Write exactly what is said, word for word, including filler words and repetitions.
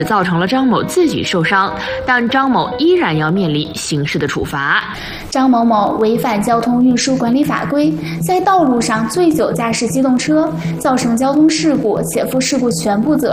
造成了张某自己受伤，但张某依然要面临刑事的处罚。 张某某违反交通运输管理法规，在道路上醉酒驾驶机动车，造成交通事故，且负事故全部责任。